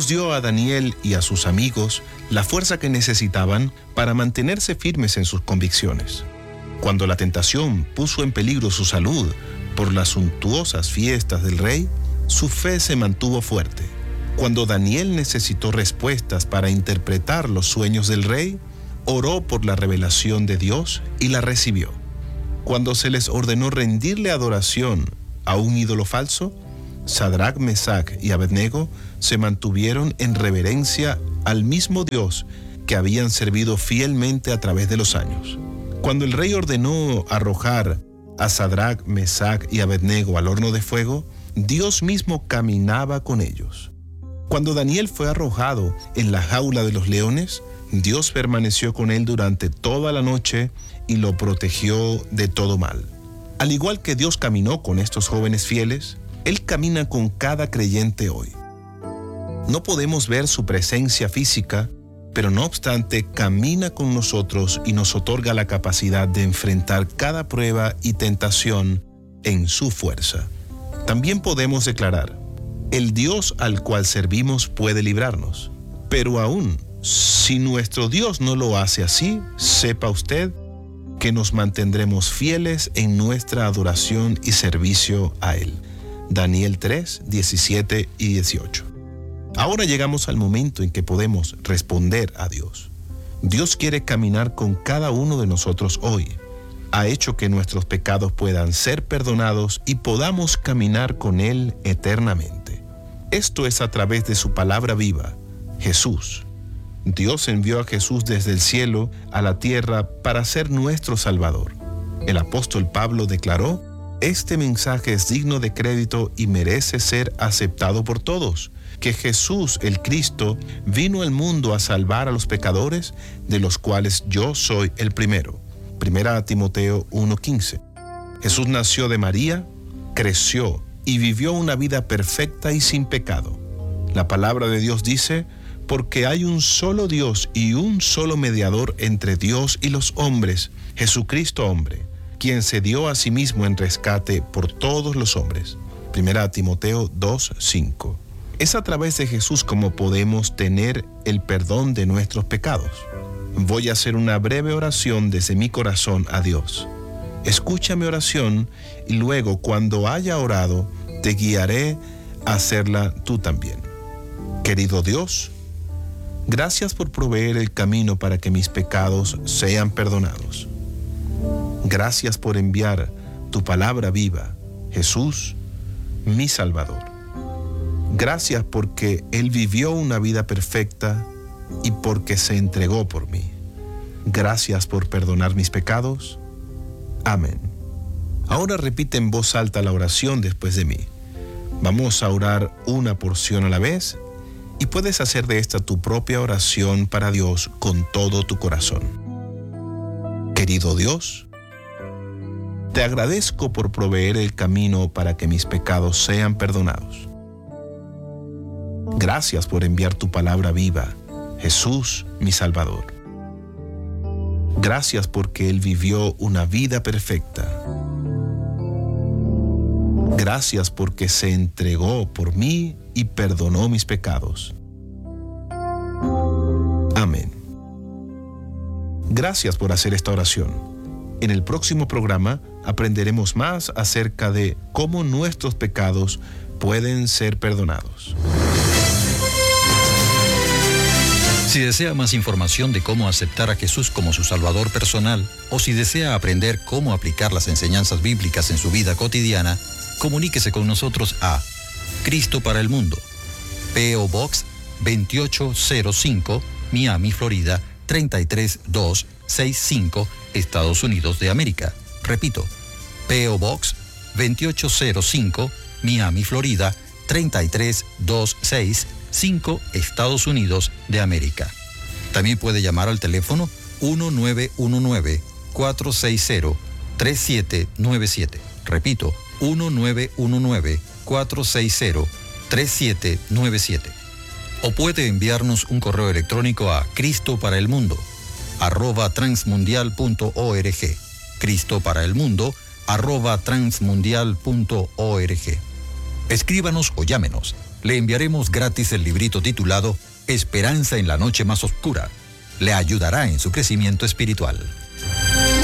Dios dio a Daniel y a sus amigos la fuerza que necesitaban para mantenerse firmes en sus convicciones. Cuando la tentación puso en peligro su salud por las suntuosas fiestas del rey, su fe se mantuvo fuerte. Cuando Daniel necesitó respuestas para interpretar los sueños del rey, oró por la revelación de Dios y la recibió. Cuando se les ordenó rendirle adoración a un ídolo falso, Sadrac, Mesac y Abednego se mantuvieron en reverencia al mismo Dios que habían servido fielmente a través de los años. Cuando el rey ordenó arrojar a Sadrac, Mesac y Abednego al horno de fuego, Dios mismo caminaba con ellos. Cuando Daniel fue arrojado en la jaula de los leones, Dios permaneció con él durante toda la noche y lo protegió de todo mal. Al igual que Dios caminó con estos jóvenes fieles, Él camina con cada creyente hoy. No podemos ver su presencia física, pero no obstante camina con nosotros y nos otorga la capacidad de enfrentar cada prueba y tentación en su fuerza. También podemos declarar: el Dios al cual servimos puede librarnos. Pero aún, si nuestro Dios no lo hace así, sepa usted que nos mantendremos fieles en nuestra adoración y servicio a Él. Daniel 3, 17 y 18. Ahora llegamos al momento en que podemos responder a Dios. Dios quiere caminar con cada uno de nosotros hoy. Ha hecho que nuestros pecados puedan ser perdonados y podamos caminar con Él eternamente. Esto es a través de su palabra viva, Jesús. Dios envió a Jesús desde el cielo a la tierra para ser nuestro Salvador. El apóstol Pablo declaró: este mensaje es digno de crédito y merece ser aceptado por todos, que Jesús, el Cristo, vino al mundo a salvar a los pecadores, de los cuales yo soy el primero. 1 Timoteo 1:15. Jesús nació de María, creció y vivió una vida perfecta y sin pecado. La palabra de Dios dice: porque hay un solo Dios y un solo mediador entre Dios y los hombres, Jesucristo hombre, quien se dio a sí mismo en rescate por todos los hombres. 1 Timoteo 2:5. Es a través de Jesús como podemos tener el perdón de nuestros pecados. Voy a hacer una breve oración desde mi corazón a Dios. Escucha mi oración y luego, cuando haya orado, te guiaré a hacerla tú también. Querido Dios, gracias por proveer el camino para que mis pecados sean perdonados. Gracias por enviar tu palabra viva, Jesús, mi Salvador. Gracias porque Él vivió una vida perfecta y porque se entregó por mí. Gracias por perdonar mis pecados. Amén. Ahora repite en voz alta la oración después de mí. Vamos a orar una porción a la vez y puedes hacer de esta tu propia oración para Dios con todo tu corazón. Querido Dios, te agradezco por proveer el camino para que mis pecados sean perdonados. Gracias por enviar tu palabra viva, Jesús, mi Salvador. Gracias porque Él vivió una vida perfecta. Gracias porque se entregó por mí y perdonó mis pecados. Amén. Gracias por hacer esta oración. En el próximo programa aprenderemos más acerca de cómo nuestros pecados pueden ser perdonados. Si desea más información de cómo aceptar a Jesús como su Salvador personal, o si desea aprender cómo aplicar las enseñanzas bíblicas en su vida cotidiana, comuníquese con nosotros a Cristo para el Mundo, P.O. Box 2805, Miami, Florida 33265, Estados Unidos de América. Repito, P.O. Box 2805, Miami, Florida 33265, Estados Unidos de América. También puede llamar al teléfono 1919-460-3797. Repito, 1919-460-3797. O puede enviarnos un correo electrónico a cristoparaelmundo@transmundial.org. cristoparaelmundo@transmundial.org. Escríbanos o llámenos. Le enviaremos gratis el librito titulado Esperanza en la noche más oscura. Le ayudará en su crecimiento espiritual.